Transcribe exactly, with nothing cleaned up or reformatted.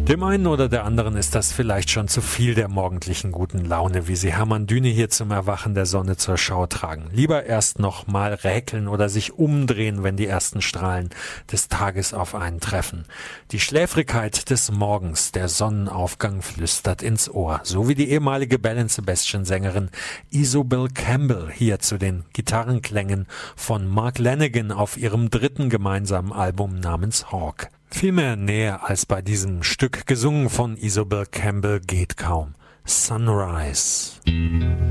Dem einen oder der anderen ist das vielleicht schon zu viel der morgendlichen guten Laune, wie sie Hermann Düne hier zum Erwachen der Sonne zur Schau tragen. Lieber erst noch mal räkeln oder sich umdrehen, wenn die ersten Strahlen des Tages auf einen treffen. Die Schläfrigkeit des Morgens, der Sonnenaufgang flüstert ins Ohr, so wie die ehemalige Bell and Sebastian-Sängerin Isobel Campbell hier zu den Gitarrenklängen von Mark Lanegan auf ihrem dritten gemeinsamen Album namens Hawk. Viel mehr Nähe als bei diesem Stück, gesungen von Isobel Campbell, geht kaum. Sunrise.